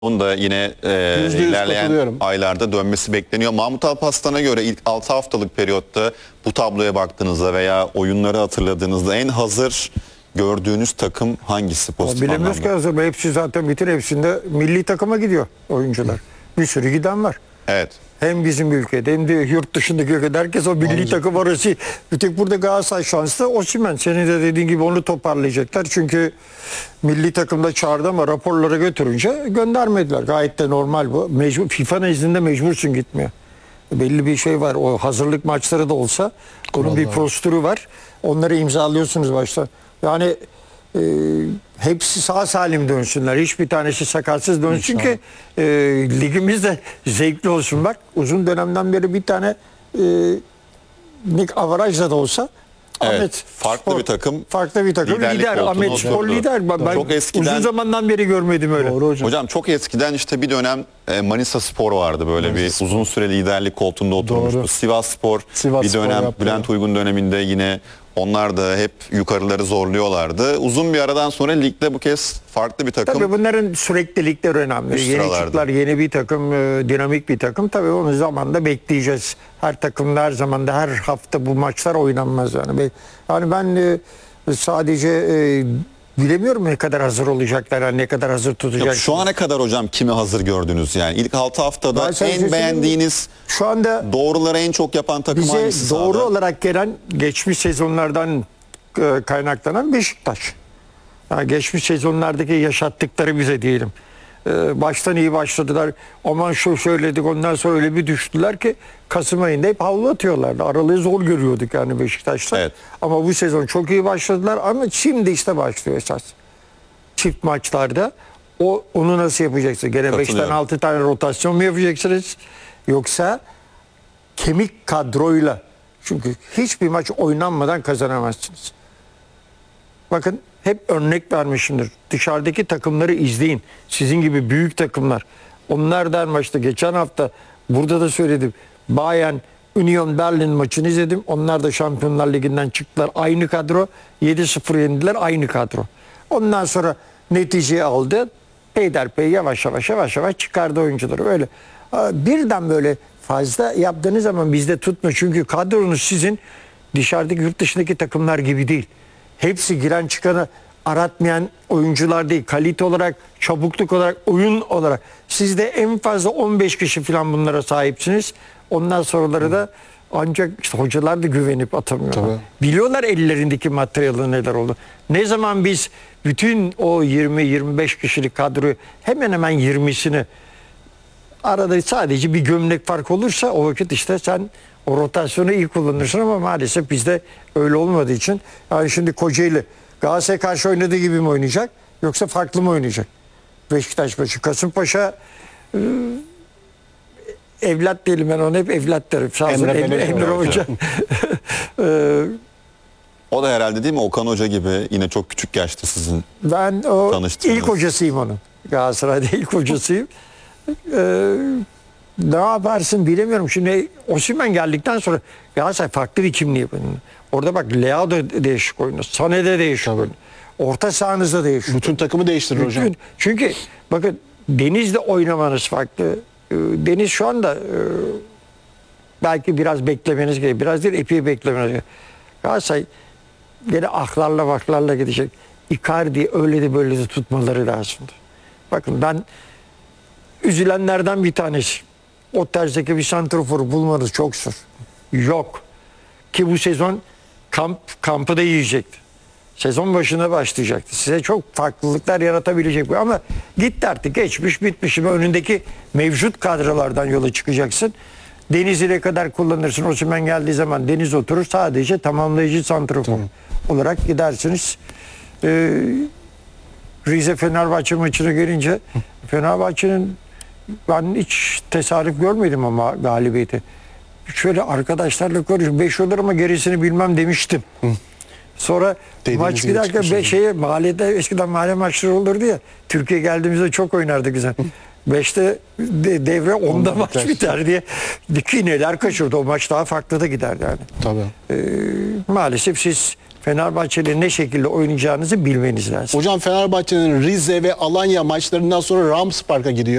Onun da yine ilerleyen aylarda dönmesi bekleniyor. Mahmut Alparslan'a göre ilk 6 haftalık periyotta bu tabloya baktığınızda veya oyunları hatırladığınızda en hazır gördüğünüz takım hangisi pozitif anlamda? Bilemiyoruz ki hazır. Hepsi zaten hepsinde milli takıma gidiyor oyuncular. Bir sürü giden var. Evet. Hem bizim ülkede hem de yurt dışındaki ülkede herkes o milli takım arası. Bir tek burada Galatasaray şanslı Osimhen. Senin de dediğin gibi onu toparlayacaklar. Çünkü milli takımda çağırdı ama raporlara götürünce göndermediler. Gayet de normal bu. Mecbur, FIFA nezdinde mecbursun gitmiyor. Belli bir şey var. O hazırlık maçları da olsa onun bir prosedürü var. Onları imzalıyorsunuz başta. Yani hepsi sağ salim dönsünler. Hiçbir tanesi sakatsız dönsün ki ligimiz de zevkli olsun. Bak uzun dönemden beri bir tane avarajla da olsa Evet, Ahmet farklı Spor, bir takım. Farklı bir takım lider. Ahmet Spor lider. Ben çok eskiden, uzun zamandan beri görmedim öyle. Doğru hocam. Hocam çok eskiden işte bir dönem Manisa Spor vardı böyle bir uzun süre liderlik koltuğunda oturmuştu. Doğru. Sivas Spor bir dönem yaptı. Bülent Uygun döneminde yine onlar da hep yukarıları zorluyorlardı. Uzun bir aradan sonra ligde bu kez farklı bir takım. Tabii bunların süreklilikleri önemli. Üst Yeni sıralarda. çıktılar, yeni bir takım, dinamik bir takım. Tabii onu zamanında bekleyeceğiz. Her takımda her zamanda her hafta bu maçlar oynanmaz yani. Yani ben sadece bilemiyorum ne kadar hazır olacaklar, yani ne kadar hazır tutacaklar. Yok, şu ana kadar hocam kimi hazır gördünüz yani? İlk 6 haftada Ben sana en şey beğendiğiniz, şu anda doğruları en çok yapan takım bize hangisi doğru sahada? olarak gelen geçmiş sezonlardan kaynaklanan Beşiktaş. Yani geçmiş sezonlardaki yaşattıkları bize diyelim. Baştan iyi başladılar. Aman şu söyledik ondan sonra öyle bir düştüler ki Kasım ayında hep havlu atıyorlardı. Aralığı zor görüyorduk yani Beşiktaş'ta. Evet. Ama bu sezon çok iyi başladılar ama şimdi işte başlıyor esas. Çift maçlarda onu nasıl yapacaksınız? Gene 5'ten 6 tane rotasyon mu yapacaksınız? Yoksa kemik kadroyla, çünkü hiçbir maç oynanmadan kazanamazsınız. Bakın hep örnek vermişimdir. Dışarıdaki takımları izleyin. Sizin gibi büyük takımlar. Onlar maçta geçen hafta burada da söyledim. Bayern Union Berlin maçını izledim. Onlar da Şampiyonlar Ligi'nden çıktılar. Aynı kadro. 7-0 yendiler. Aynı kadro. Ondan sonra neticeyi aldı. Peyderpey yavaş yavaş çıkardı oyuncuları. Öyle. Birden böyle fazla yaptığınız zaman bizde tutmuyor. Çünkü kadronuz sizin dışarıdaki yurt dışındaki takımlar gibi değil. Hepsi giren çıkanı aratmayan oyuncular değil. Kalite olarak, çabukluk olarak, oyun olarak. Siz de en fazla 15 kişi falan bunlara sahipsiniz. Ondan sonraları da ancak işte hocalar da güvenip atamıyorlar. Tabii. Biliyorlar ellerindeki materyalin neler oldu. Ne zaman biz bütün o 20-25 kişilik kadroyu hemen hemen 20'sini arada sadece bir gömlek fark olursa o vakit işte sen o rotasyonu iyi kullanırsın ama maalesef bizde öyle olmadığı için yani şimdi Kocaeli Galatasaray'a karşı oynadığı gibi mi oynayacak yoksa farklı mı oynayacak? Beşiktaş maçı, Kasımpaşa evlat diyelim, ben ona hep evlat derim. Sağ olsun Emre Hoca. O da herhalde değil mi? Okan Hoca gibi yine çok küçük yaşta sizin. Ben o tanıştınız. ilk hocasıyım onun. Galatasaray'da ilk hocasıyım. Ne yaparsın bilemiyorum. Şimdi Osimhen geldikten sonra Galatasaray farklı bir kimliği yapıyor. Orada bak Leao da değişik oynuyor. Sané de değişik oynuyor. Orta sahanızda değişik. Bütün takımı değiştirir hocam. Çünkü bakın Deniz'de oynamanız farklı. Deniz şu anda belki biraz beklemeniz gerekiyor. Biraz değil, epey beklemeniz gerekiyor. Galatasaray gene ahlarla gidecek. Icardi öyle de böyle de tutmaları lazım. Bakın ben üzülenlerden bir tanesi. O tarzdaki bir santraforu bulmanız çok zor. Yok. Ki bu sezon kampı da yiyecekti. Sezon başına başlayacaktı. Size çok farklılıklar yaratabilecek bu. Ama gitti artık, geçmiş bitmiş. Şimdi önündeki mevcut kadrolardan yola çıkacaksın. Deniz'i ne kadar kullanırsın? Osimhen geldiği zaman Deniz oturur. Sadece tamamlayıcı santrafor olarak gidersiniz. Rize Fenerbahçe maçına gelince Fenerbahçe'nin ben hiç tesadüf görmedim ama galibiyeti. Şöyle arkadaşlarla konuşuyorum. 5 olur ama gerisini bilmem demiştim. Sonra maç giderken mahallede eskiden mahalle maçları olurdu ya. Türkiye geldiğimizde çok oynardık güzel. 5'te devre 10'da maç biter diye ki neler kaçırdı. O maç daha farklı da gider yani. Tabii. Maalesef siz Fenerbahçe'nin ne şekilde oynayacağınızı bilmeniz lazım. Hocam Fenerbahçe'nin Rize ve Alanya maçlarından sonra Rams Park'a gidiyor.